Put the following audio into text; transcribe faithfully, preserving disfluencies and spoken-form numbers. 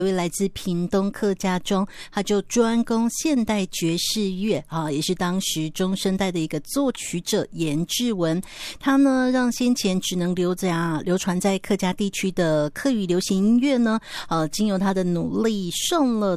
一位来自屏东客家中，他就专攻现代爵士乐啊，也是当时中生代的一个作曲者严志文。他呢，让先前只能留在啊流传在客家地区的客语流行音乐呢，呃，经由他的努力，送了